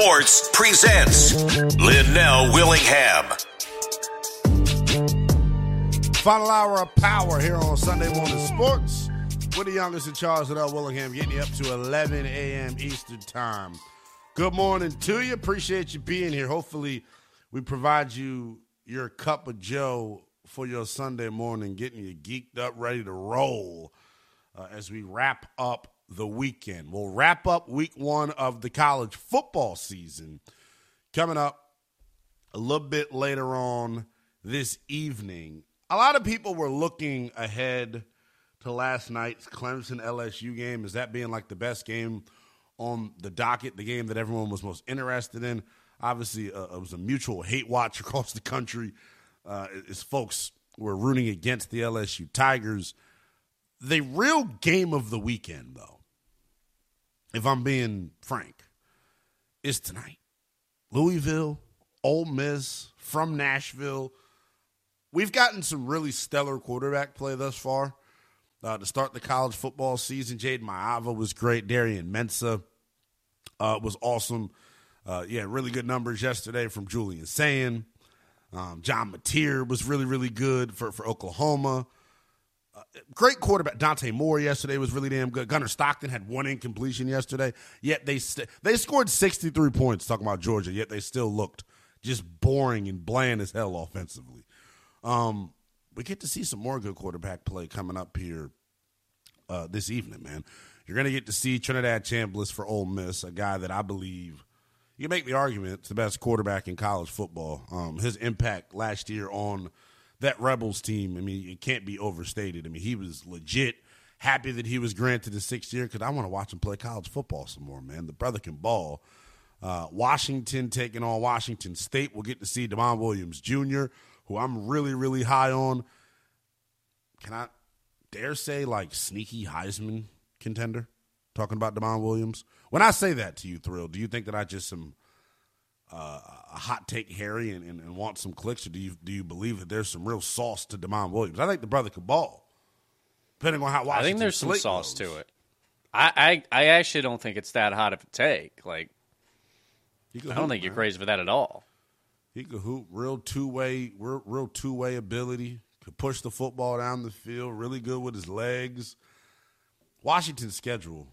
Sports presents Linnell Willingham. Final hour of power here on Sunday Morning Sports with the youngest in charge, Linnell Willingham, getting you up to 11 a.m. Eastern Time. Good morning to you. Appreciate you being here. Hopefully, we provide you your cup of joe for your Sunday morning, getting you geeked up, ready to roll as we wrap up the weekend. We'll wrap up week one of the college football season coming up a little bit later on this evening. A lot of people were looking ahead to last night's Clemson-LSU game as that being like the best game on the docket, the game that everyone was most interested in. Obviously, it was a mutual hate watch across the country as folks were rooting against the LSU Tigers. The real game of the weekend, though, if I'm being frank, is tonight. Louisville, Ole Miss, from Nashville. We've gotten some really stellar quarterback play thus far to start the college football season. Jade Maava was great. Darian Mensah was awesome. Really good numbers yesterday from Julian Sayin. John Mateer was really, really good for Oklahoma. Great quarterback. Dante Moore yesterday was really damn good. Gunnar Stockton had one incompletion yesterday, yet they scored 63 points, talking about Georgia, yet they still looked just boring and bland as hell offensively. We get to see some more good quarterback play coming up here this evening, man. You're going to get to see Trinidad Chambliss for Ole Miss, a guy that I believe you can make the argument it's the best quarterback in college football. His impact last year on that Rebels team, I mean, it can't be overstated. I mean, he was legit happy that he was granted a 6th year because I want to watch him play college football some more, man. The brother can ball. Washington taking on Washington State. We'll get to see Damon Williams Jr., who I'm really, really high on. Can I dare say, like, sneaky Heisman contender? Talking about Damon Williams. When I say that to you, Thrill, do you think that I just am a hot take Harry and want some clicks, or do you believe that there's some real sauce to Damon Williams? I think the brother could ball, depending on how Washington. I think there's some sauce goes. to it. I actually don't think it's that hot of a take. Like, I don't think you're crazy for that at all. He could hoop, real two-way ability. Could push the football down the field. Really good with his legs. Washington's schedule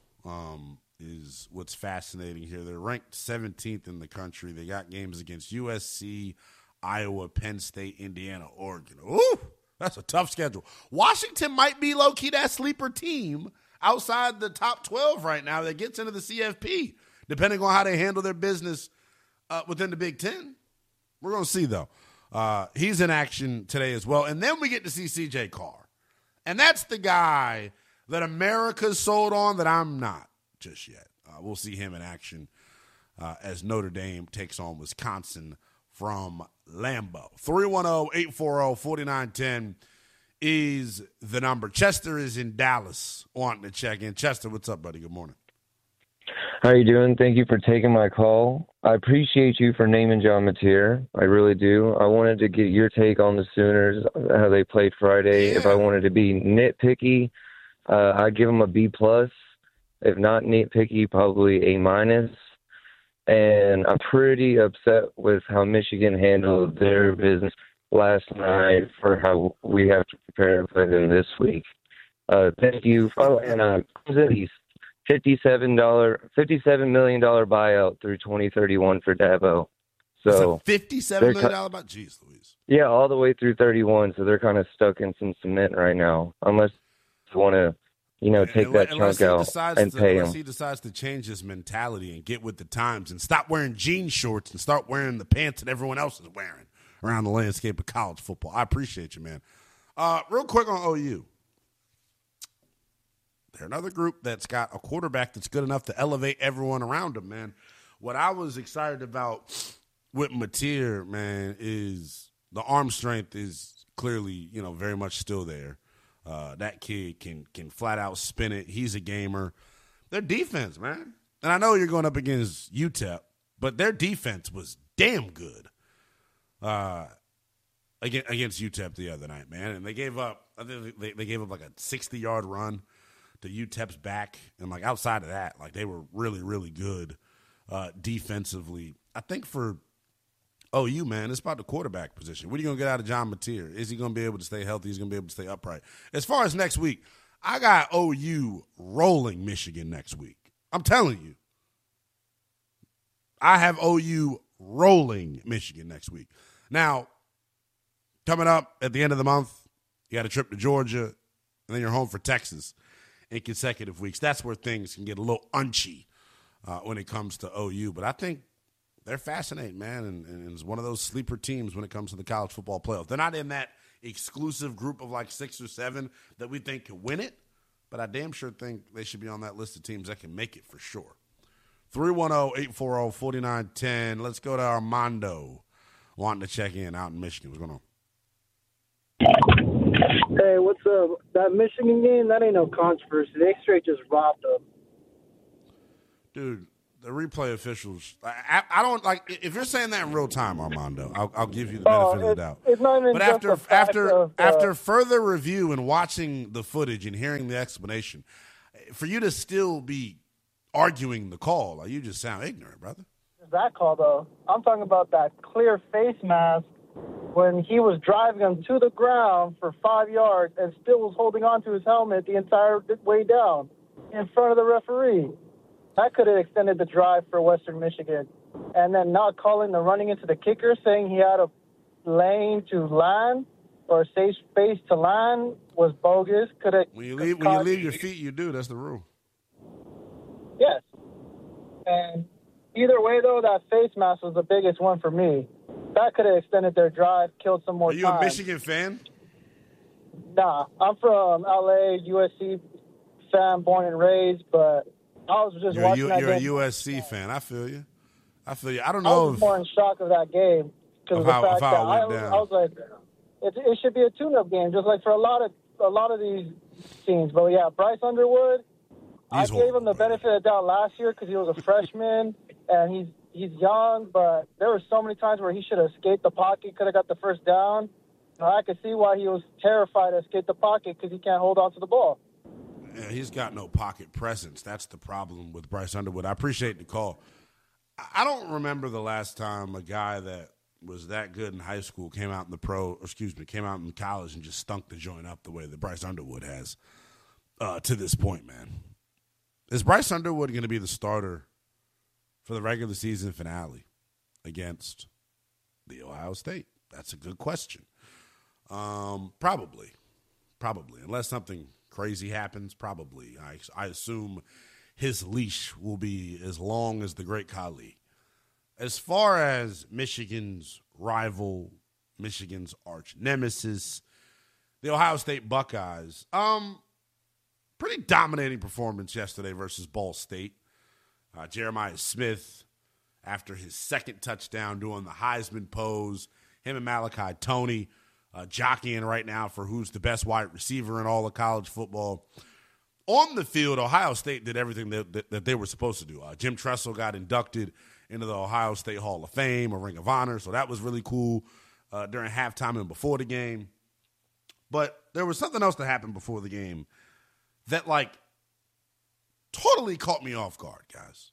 is what's fascinating here. They're ranked 17th in the country. They got games against USC, Iowa, Penn State, Indiana, Oregon. Ooh, that's a tough schedule. Washington might be low-key that sleeper team outside the top 12 right now that gets into the CFP, depending on how they handle their business within the Big Ten. We're going to see, though. He's in action today as well. And then we get to see C.J. Carr. And that's the guy that America's sold on that I'm not just yet. We'll see him in action as Notre Dame takes on Wisconsin from Lambeau. 310-840-4910 is the number. Chester is in Dallas wanting to check in. Chester, what's up, buddy? Good morning. How are you doing? Thank you for taking my call. I appreciate you for naming John Mateer. I really do. I wanted to get your take on the Sooners, how they played Friday. Yeah. If I wanted to be nitpicky, I'd give them a B+. If not nitpicky, probably A-. And I'm pretty upset with how Michigan handled their business last night for how we have to prepare for them this week. Thank you. Oh, and Clemson's $57 million buyout through 2031 for Dabo. So $57 million buyout? Jeez Louise. Yeah, all the way through 31. So they're kind of stuck in some cement right now, unless you want to, take that chunk out and pay him. Unless he decides to change his mentality and get with the times and stop wearing jean shorts and start wearing the pants that everyone else is wearing around the landscape of college football. I appreciate you, man. Real quick on OU. They're another group that's got a quarterback that's good enough to elevate everyone around him, man. What I was excited about with Mateer, man, is the arm strength is clearly, very much still there. That kid can flat out spin it. He's a gamer. Their defense, man. And I know you're going up against UTEP, but their defense was damn good against UTEP the other night, man. And they gave up, I think they gave up like a 60-yard run to UTEP's back. And, outside of that, they were really, really good defensively. I think for OU, man, it's about the quarterback position. What are you going to get out of John Mateer? Is he going to be able to stay healthy? Is he going to be able to stay upright? As far as next week, I got OU rolling Michigan next week. I'm telling you. I have OU rolling Michigan next week. Now, coming up at the end of the month, you got a trip to Georgia, and then you're home for Texas in consecutive weeks. That's where things can get a little unchy when it comes to OU. But I think they're fascinating, man, and it's one of those sleeper teams when it comes to the college football playoff. They're not in that exclusive group of like 6 or 7 that we think can win it, but I damn sure think they should be on that list of teams that can make it for sure. 310-840-4910. Let's go to Armando wanting to check in out in Michigan. What's going on? Hey, what's up? That Michigan game, that ain't no controversy. They straight just robbed them. Dude, the replay officials, I don't like. If you're saying that in real time, Armando, I'll give you the benefit of the doubt. It's not even but after further review and watching the footage and hearing the explanation, for you to still be arguing the call, like, you just sound ignorant, brother. That call though, I'm talking about that clear face mask when he was driving him to the ground for 5 yards and still was holding on to his helmet the entire way down in front of the referee. That could have extended the drive for Western Michigan. And then not calling the running into the kicker, saying he had a lane to land or a safe space to land was bogus. When you leave your feet, you do. That's the rule. Yes. And either way, though, that face mask was the biggest one for me. That could have extended their drive, killed some more time. Are you a Michigan fan? Nah. I'm from L.A., USC fan, born and raised, but I was just watching that game. You're a USC fan. I feel you. I don't know. I was more in shock of that game because of the fact that I was like, it should be a tune-up game, just like for a lot of these teams. But yeah, Bryce Underwood, I gave him the benefit of the doubt last year because he was a freshman and he's young. But there were so many times where he should have escaped the pocket, could have got the first down. I could see why he was terrified to escape the pocket because he can't hold on to the ball. Yeah, he's got no pocket presence. That's the problem with Bryce Underwood. I appreciate the call. I don't remember the last time a guy that was that good in high school came out in college and just stunk the joint up the way that Bryce Underwood has to this point, man. Is Bryce Underwood going to be the starter for the regular season finale against the Ohio State? That's a good question. Probably. Unless something crazy happens, probably. I assume his leash will be as long as the great Kali. As far as Michigan's rival, Michigan's arch nemesis, the Ohio State Buckeyes, pretty dominating performance yesterday versus Ball State. Jeremiah Smith, after his second touchdown, doing the Heisman pose. Him and Malachi Toney jockeying right now for who's the best wide receiver in all of college football. On the field, Ohio State did everything that they were supposed to do. Jim Tressel got inducted into the Ohio State Hall of Fame, a Ring of Honor, so that was really cool during halftime and before the game. But there was something else that happened before the game that, totally caught me off guard, guys.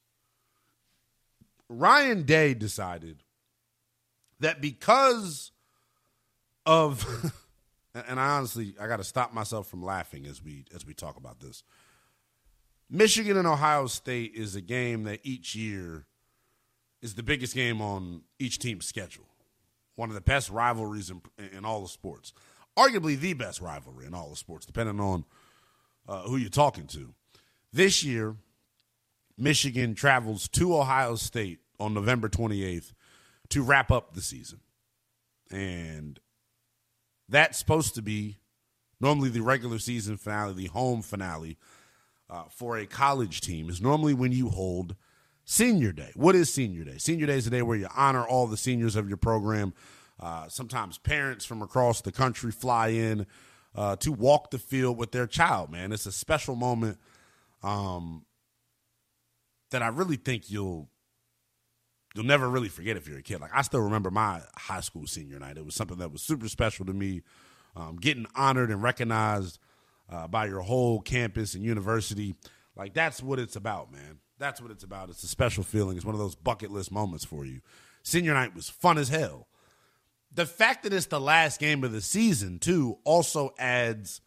Ryan Day decided that because of and I got to stop myself from laughing as we talk about this. Michigan and Ohio State is a game that each year is the biggest game on each team's schedule. One of the best rivalries in all of sports. Arguably the best rivalry in all of sports, depending on who you're talking to. This year, Michigan travels to Ohio State on November 28th to wrap up the season. And that's supposed to be normally the regular season finale, the home finale for a college team is normally when you hold Senior Day. What is Senior Day? Senior Day is a day where you honor all the seniors of your program. Sometimes parents from across the country fly in to walk the field with their child, man. It's a special moment that I really think you'll never really forget if you're a kid. I still remember my high school senior night. It was something that was super special to me. Getting honored and recognized by your whole campus and university. That's what it's about, man. That's what it's about. It's a special feeling. It's one of those bucket list moments for you. Senior night was fun as hell. The fact that it's the last game of the season, too, also adds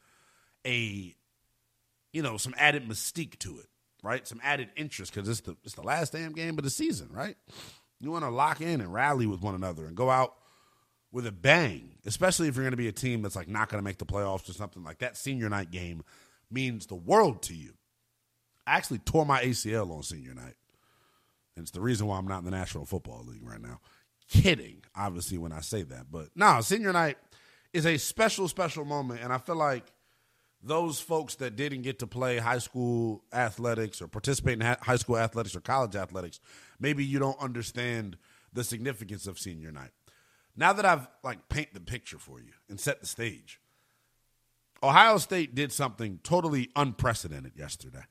some added mystique to it, right? Some added interest because it's the last damn game of the season, right? You want to lock in and rally with one another and go out with a bang, especially if you're going to be a team that's like not going to make the playoffs or something like that. Senior night game means the world to you. I actually tore my ACL on senior night, and it's the reason why I'm not in the National Football League right now. Kidding, obviously, when I say that. But no, senior night is a special, special moment, and I feel like those folks that didn't get to play high school athletics or participate in high school athletics or college athletics, maybe you don't understand the significance of senior night. Now that I've paint the picture for you and set the stage, Ohio State did something totally unprecedented yesterday.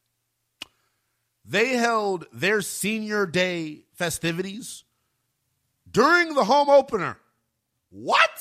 They held their senior day festivities during the home opener. What?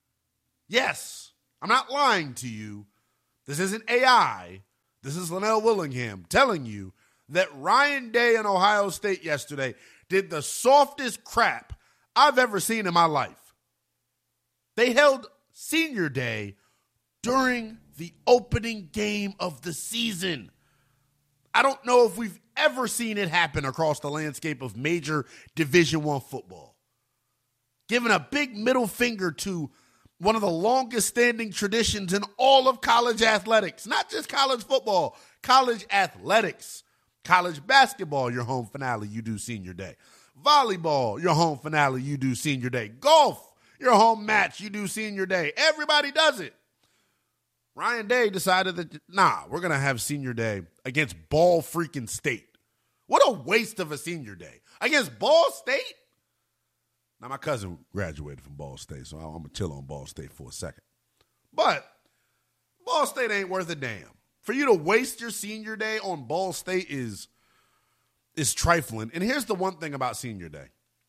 Yes, I'm not lying to you. This isn't AI. This is Linnell Willingham telling you that Ryan Day and Ohio State yesterday did the softest crap I've ever seen in my life. They held senior day during the opening game of the season. I don't know if we've ever seen it happen across the landscape of major Division I football. Giving a big middle finger to one of the longest standing traditions in all of college athletics, not just college football, college athletics. College basketball, your home finale, you do senior day. Volleyball, your home finale, you do senior day. Golf, your home match, you do senior day. Everybody does it. Ryan Day decided that, we're going to have senior day against Ball freaking State. What a waste of a senior day. Against Ball State? Now, my cousin graduated from Ball State, so I'm going to chill on Ball State for a second. But Ball State ain't worth a damn. For you to waste your senior day on Ball State is trifling. And here's the one thing about senior day.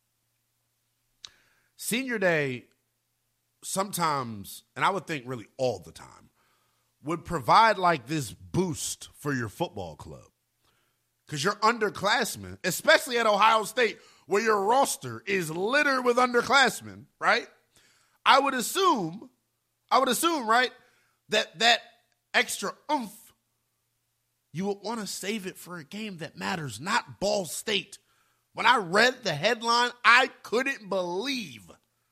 Senior day sometimes, and I would think really all the time, would provide this boost for your football club. Because you're underclassmen, especially at Ohio State, where your roster is littered with underclassmen, right? I would assume, right, that extra oomph, you would want to save it for a game that matters, not Ball State. When I read the headline, I couldn't believe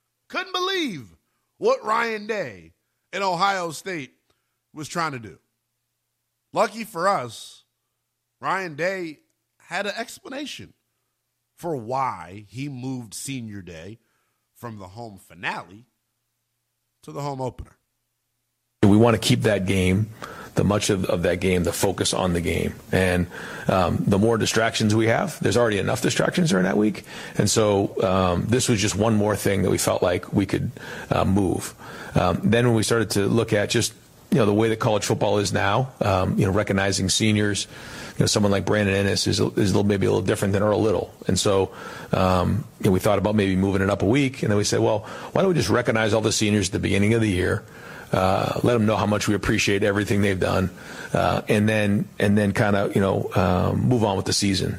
what Ryan Day and Ohio State was trying to do. Lucky for us, Ryan Day had an explanation for why he moved senior day from the home finale to the home opener. We want to keep that game, the much of that game, the focus on the game. And the more distractions we have, there's already enough distractions during that week. And so this was just one more thing that we felt like we could move. Then when we started to look at just, the way that college football is now, recognizing seniors, someone like Brandon Ennis is maybe a little different than Earl Little. And so we thought about maybe moving it up a week. And then we said, well, why don't we just recognize all the seniors at the beginning of the year, let them know how much we appreciate everything they've done, and then kind of, move on with the season.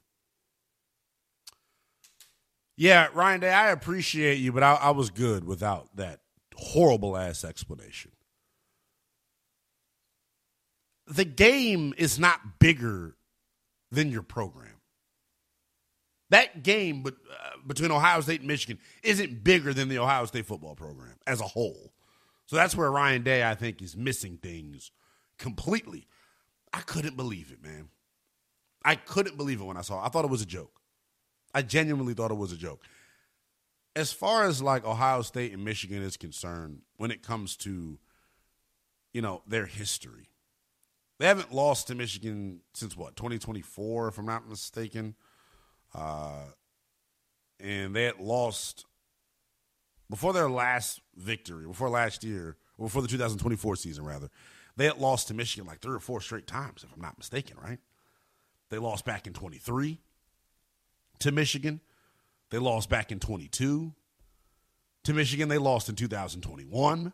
Yeah, Ryan Day, I appreciate you, but I was good without that horrible-ass explanation. The game is not bigger than your program. That game between Ohio State and Michigan isn't bigger than the Ohio State football program as a whole. So that's where Ryan Day, I think, is missing things completely. I couldn't believe it, man. I couldn't believe it when I saw it. I thought it was a joke. I genuinely thought it was a joke. As far as Ohio State and Michigan is concerned, when it comes to, their history, they haven't lost to Michigan since, 2024, if I'm not mistaken. And they had lost before their last victory, before last year, or before the 2024 season, rather. They had lost to Michigan 3 or 4 straight times, if I'm not mistaken, right? They lost back in 23 to Michigan. They lost back in 22 to Michigan. They lost in 2021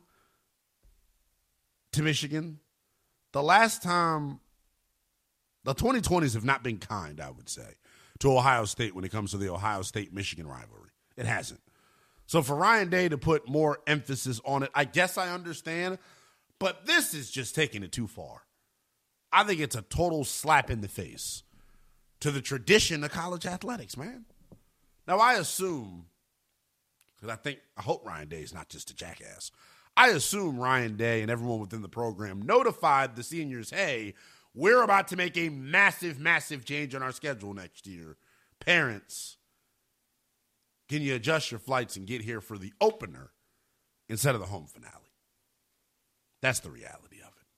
to Michigan. The last time, the 2020s have not been kind, I would say. to Ohio State when it comes to the Ohio State-Michigan rivalry. It hasn't. So for Ryan Day to put more emphasis on it, I guess I understand, but this is just taking it too far. I think it's a total slap in the face to the tradition of college athletics, man. Now, I assume, because I hope Ryan Day is not just a jackass. I assume Ryan Day and everyone within the program notified the seniors, hey, we're about to make a massive, massive change on our schedule next year. Parents, can you adjust your flights and get here for the opener instead of the home finale? That's the reality of it.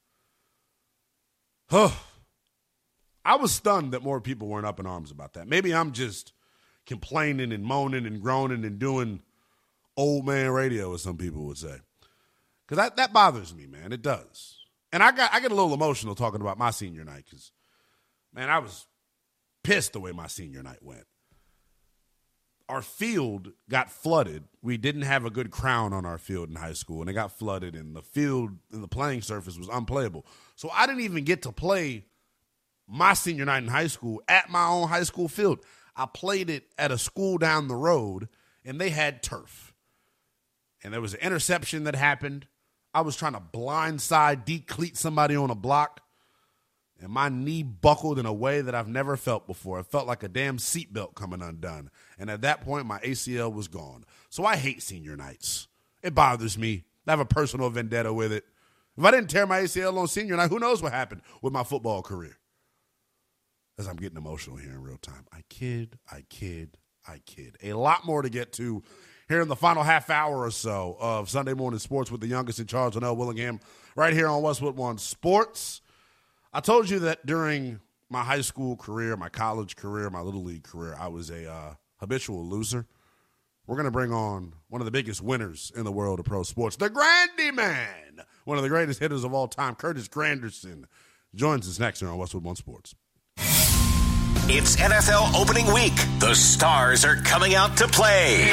Oh, I was stunned that more people weren't up in arms about that. Maybe I'm just complaining and moaning and groaning and doing old man radio, as some people would say. Because that bothers me, man. It does. And I get a little emotional talking about my senior night because, man, I was pissed the way my senior night went. Our field got flooded. We didn't have a good crown on our field in high school, and it got flooded, and the field and the playing surface was unplayable. So I didn't even get to play my senior night in high school at my own high school field. I played it at a school down the road, and they had turf. And there was an interception that happened. I was trying to blindside decleat somebody on a block, and my knee buckled in a way that I've never felt before. It felt like a damn seatbelt coming undone. And at that point, my ACL was gone. So I hate senior nights. It bothers me. I have a personal vendetta with it. If I didn't tear my ACL on senior night, who knows what happened with my football career? As I'm getting emotional here in real time. I kid. A lot more to get to here in the final half hour or so of Sunday Morning Sports with the youngest in charge, Linnell Willingham, right here on Westwood One Sports. I told you that during my high school career, my college career, my little league career, I was a habitual loser. We're going to bring on one of the biggest winners in the world of pro sports, the Grandy Man, one of the greatest hitters of all time, Curtis Granderson, joins us next here on Westwood One Sports. It's NFL opening week. The stars are coming out to play.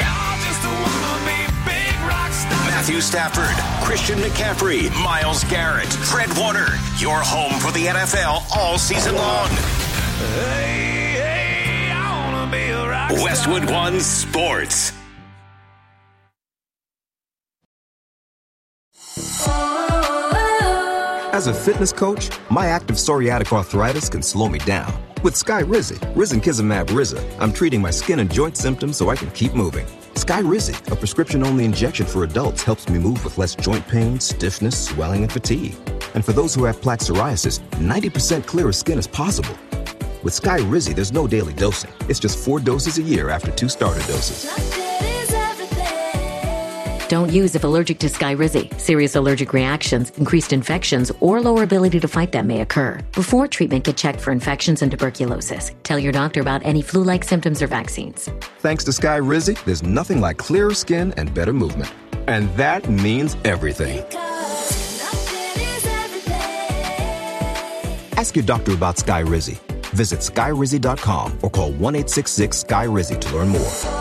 Matthew Stafford, Christian McCaffrey, Myles Garrett, Fred Warner. Your home for the NFL all season long. Hey, I wanna be a rock star. Westwood One Sports. As a fitness coach, my active psoriatic arthritis can slow me down. With Skyrizi, risankizumab Riza, I'm treating my skin and joint symptoms so I can keep moving. Skyrizi, a prescription-only injection for adults, helps me move with less joint pain, stiffness, swelling, and fatigue. And for those who have plaque psoriasis, 90% clearer skin is possible. With Skyrizi, there's no daily dosing. It's just 4 doses a year after 2 starter doses. Don't use if allergic to Skyrizi. Serious allergic reactions, increased infections, or lower ability to fight them may occur. Before treatment, get checked for infections and tuberculosis. Tell your doctor about any flu-like symptoms or vaccines. Thanks to Skyrizi, there's nothing like clearer skin and better movement. And that means everything. Ask your doctor about Skyrizi. Visit Skyrizi.com or call 1-866-SKY-RIZI to learn more.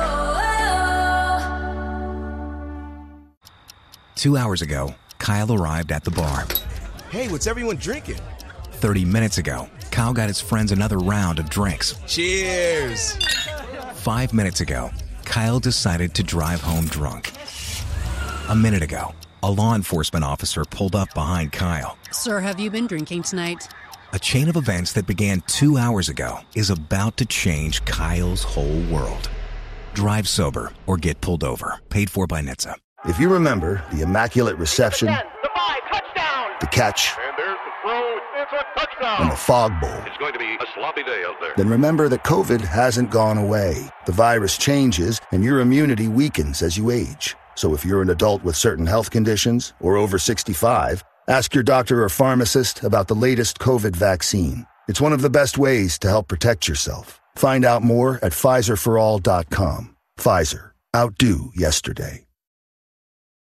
2 hours ago, Kyle arrived at the bar. Hey, what's everyone drinking? 30 minutes ago, Kyle got his friends another round of drinks. Cheers! 5 minutes ago, Kyle decided to drive home drunk. A minute ago, a law enforcement officer pulled up behind Kyle. Sir, have you been drinking tonight? A chain of events that began 2 hours ago is about to change Kyle's whole world. Drive sober or get pulled over. Paid for by NHTSA. If you remember the immaculate reception, the catch, and there's the throw, it's a touchdown, and the fog bowl, it's going to be a sloppy day out there. Then remember that COVID hasn't gone away. The virus changes, and your immunity weakens as you age. So if you're an adult with certain health conditions or over 65, ask your doctor or pharmacist about the latest COVID vaccine. It's one of the best ways to help protect yourself. Find out more at PfizerForAll.com. Pfizer. Outdo yesterday.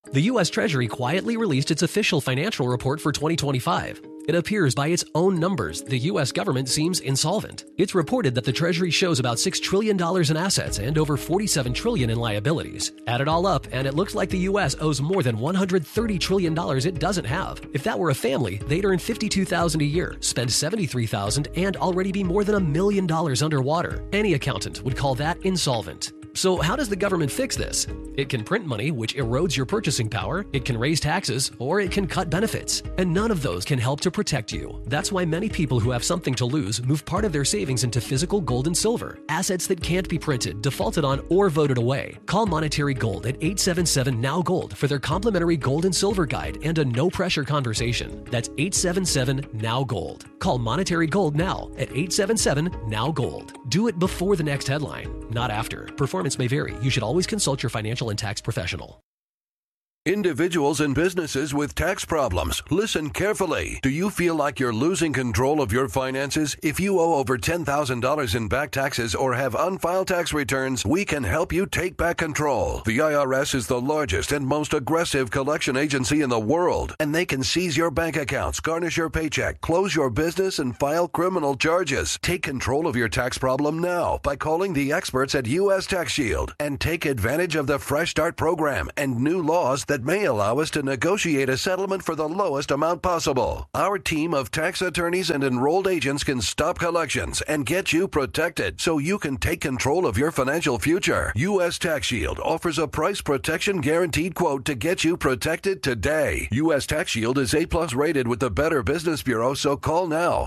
The U.S. Treasury quietly released its official financial report for 2025. It appears by its own numbers the U.S. government seems insolvent. It's reported that the Treasury shows about $6 trillion in assets and over $47 trillion in liabilities. Add it all up, and it looks like the U.S. owes more than $130 trillion it doesn't have. If that were a family, they'd earn $52,000 a year, spend $73,000, and already be more than $1 million underwater. Any accountant would call that insolvent. So how does the government fix this? It can print money, which erodes your purchasing power, it can raise taxes, or it can cut benefits. And none of those can help to protect you. That's why many people who have something to lose move part of their savings into physical gold and silver, assets that can't be printed, defaulted on, or voted away. Call Monetary Gold at 877-NOW-GOLD for their complimentary gold and silver guide and a no-pressure conversation. That's 877-NOW-GOLD. Call Monetary Gold now at 877-NOW-GOLD. Do it before the next headline, not after. Performance may vary. You should always consult your financial and tax professional. Individuals and businesses with tax problems, listen carefully. Do you feel like you're losing control of your finances? If you owe over $10,000 in back taxes or have unfiled tax returns, we can help you take back control. The IRS is the largest and most aggressive collection agency in the world, and they can seize your bank accounts, garnish your paycheck, close your business, and file criminal charges. Take control of your tax problem now by calling the experts at U.S. Tax Shield and take advantage of the Fresh Start program and new laws that may allow us to negotiate a settlement for the lowest amount possible. Our team of tax attorneys and enrolled agents can stop collections and get you protected so you can take control of your financial future. U.S. Tax Shield offers a price protection guaranteed quote to get you protected today. U.S. Tax Shield is A+ rated with the Better Business Bureau, so call now.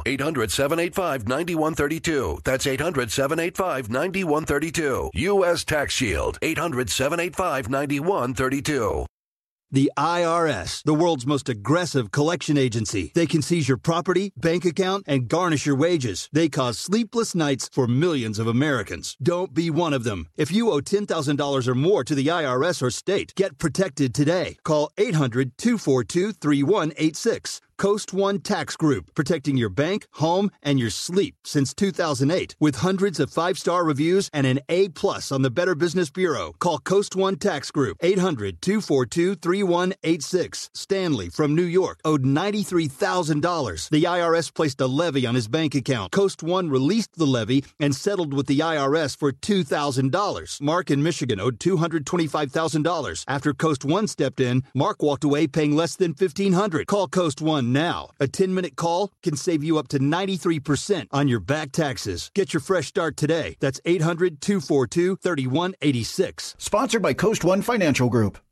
800-785-9132. That's 800-785-9132. U.S. Tax Shield. 800-785-9132. The IRS, the world's most aggressive collection agency. They can seize your property, bank account, and garnish your wages. They cause sleepless nights for millions of Americans. Don't be one of them. If you owe $10,000 or more to the IRS or state, get protected today. Call 800-242-3186. Coast One Tax Group, protecting your bank, home, and your sleep since 2008. With hundreds of 5-star reviews and an A+ on the Better Business Bureau. Call Coast One Tax Group, 800-242-3186. Stanley from New York owed $93,000. The IRS placed a levy on his bank account. Coast One released the levy and settled with the IRS for $2,000. Mark in Michigan owed $225,000. After Coast One stepped in, Mark walked away paying less than $1,500. Call Coast One now. A 10-minute call can save you up to 93% on your back taxes. Get your fresh start today. That's 800-242-3186. Sponsored by Coast One Financial Group.